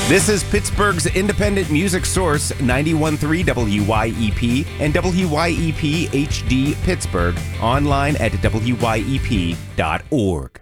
This is Pittsburgh's independent music source, 91.3 WYEP and WYEP HD Pittsburgh, online at wyep.org.